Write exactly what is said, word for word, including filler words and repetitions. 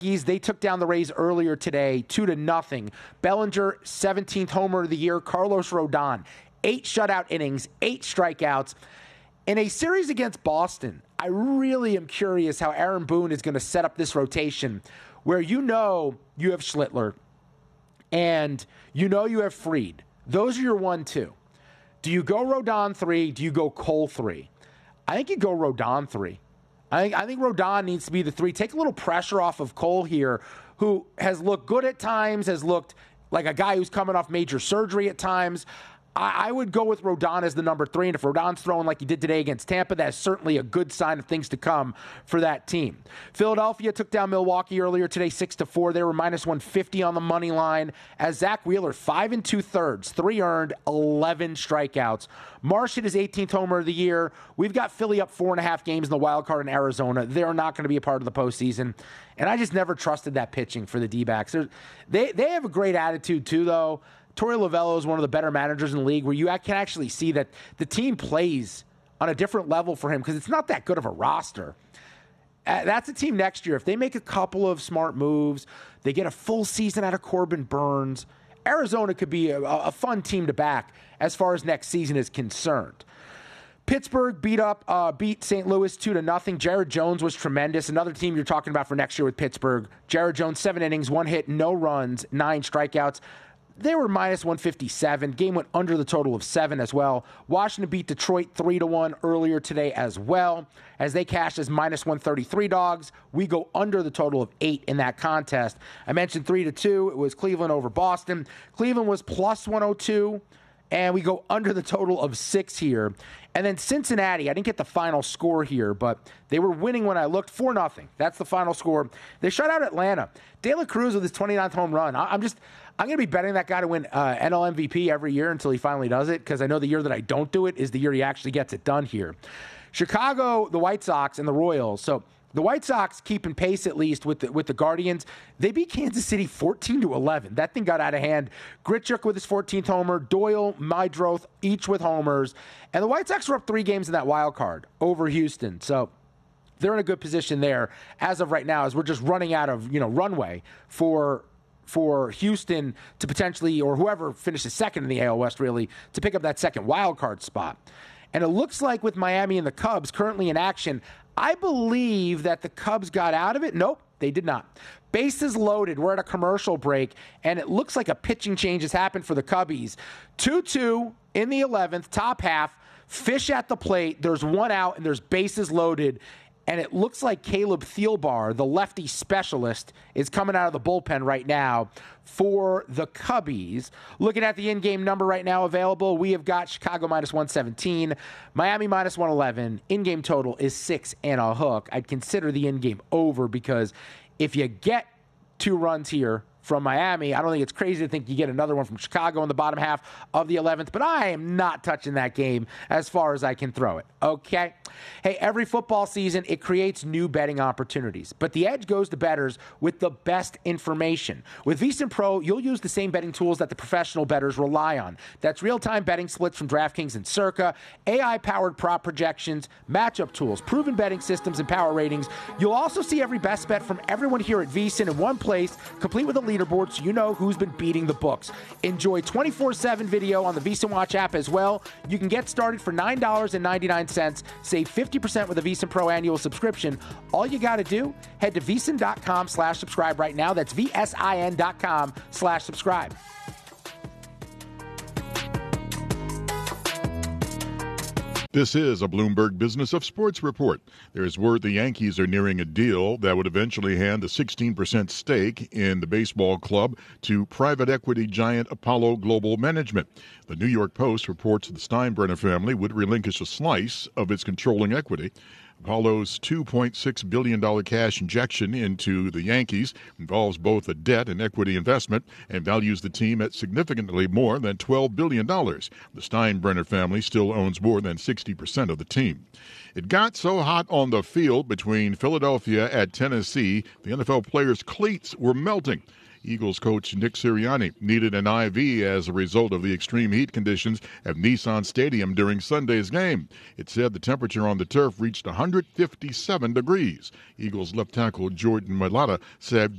They took down the Rays earlier today, two to nothing. Bellinger, seventeenth homer of the year. Carlos Rodon, eight shutout innings, eight strikeouts. In a series against Boston, I really am curious how Aaron Boone is going to set up this rotation where you know you have Schlittler and you know you have Fried. Those are your one, two. Do you go Rodon three? Do you go Cole three? I think you go Rodon three. I think, I think Rodon needs to be the three. Take a little pressure off of Cole here, who has looked good at times, has looked like a guy who's coming off major surgery at times. I, I would go with Rodon as the number three, and if Rodon's throwing like he did today against Tampa, that's certainly a good sign of things to come for that team. Philadelphia took down Milwaukee earlier today, six to four. They were minus one fifty on the money line. As Zach Wheeler, five and two thirds, three earned, eleven strikeouts. Marsh hit his eighteenth homer of the year. We've got Philly up four and a half games in the wild card in Arizona. They're not going to be a part of the postseason. And I just never trusted that pitching for the D-backs. They're, they they have a great attitude too, though. Torey Lovello is one of the better managers in the league where you can actually see that the team plays on a different level for him because it's not that good of a roster. Uh, that's a team next year. If they make a couple of smart moves, they get a full season out of Corbin Burns, Arizona could be a, a fun team to back as far as next season is concerned. Pittsburgh beat up, uh, beat Saint Louis two to nothing. Jared Jones was tremendous. Another team you're talking about for next year with Pittsburgh. Jared Jones, seven innings, one hit, no runs, nine strikeouts. They were minus one fifty-seven. Game went under the total of seven as well. Washington beat Detroit three to one earlier today as well. As they cashed as minus one thirty-three dogs, we go under the total of eight in that contest. I mentioned three to two. It was Cleveland over Boston. Cleveland was plus one oh two, and we go under the total of six here. And then Cincinnati, I didn't get the final score here, but they were winning when I looked, four nothing. That's the final score. They shut out Atlanta. De La Cruz with his twenty-ninth home run. I'm just... I'm going to be betting that guy to win uh, N L M V P every year until he finally does it, because I know the year that I don't do it is the year he actually gets it done here. Chicago, the White Sox, and the Royals. So the White Sox keeping pace at least with the, with the Guardians. They beat Kansas City fourteen to eleven. That thing got out of hand. Grichuk with his fourteenth homer. Doyle, Mydroth, each with homers. And the White Sox were up three games in that wild card over Houston. So they're in a good position there as of right now, as we're just running out of, you know, runway for for Houston to potentially, or whoever finishes second in the A L West really, to pick up that second wild card spot. And it looks like with Miami and the Cubs currently in action, I believe that the Cubs got out of it. Nope, they did not. Bases loaded. We're at a commercial break, and it looks like a pitching change has happened for the Cubbies. two two in the eleventh, top half, Fish at the plate. There's one out, and there's bases loaded. And it looks like Caleb Thielbar, the lefty specialist, is coming out of the bullpen right now for the Cubbies. Looking at the in-game number right now available, we have got Chicago minus one seventeen, Miami minus one eleven. In-game total is six and a hook. I'd consider the in-game over, because if you get two runs here from Miami, I don't think it's crazy to think you get another one from Chicago in the bottom half of the eleventh, but I am not touching that game as far as I can throw it, okay? Hey, every football season, it creates new betting opportunities, but the edge goes to bettors with the best information. With VSiN Pro, you'll use the same betting tools that the professional bettors rely on. That's real-time betting splits from DraftKings and Circa, A I-powered prop projections, matchup tools, proven betting systems, and power ratings. You'll also see every best bet from everyone here at VSiN in one place, complete with a leaderboard, so you know who's been beating the books. Enjoy twenty-four seven video on the VSiN Watch app as well. You can get started for nine ninety-nine. Save fifty percent with a VSiN Pro annual subscription. All you got to do, head to VSiN.com slash subscribe right now. That's V-S-I-N dot com slash subscribe. This is a Bloomberg Business of Sports report. There is word the Yankees are nearing a deal that would eventually hand a sixteen percent stake in the baseball club to private equity giant Apollo Global Management. The New York Post reports the Steinbrenner family would relinquish a slice of its controlling equity. Apollo's two point six billion dollars cash injection into the Yankees involves both a debt and equity investment and values the team at significantly more than twelve billion dollars. The Steinbrenner family still owns more than sixty percent of the team. It got so hot on the field between Philadelphia at Tennessee, the N F L players' cleats were melting. Eagles coach Nick Sirianni needed an I V as a result of the extreme heat conditions at Nissan Stadium during Sunday's game. It said the temperature on the turf reached one hundred fifty-seven degrees. Eagles left tackle Jordan Mailata said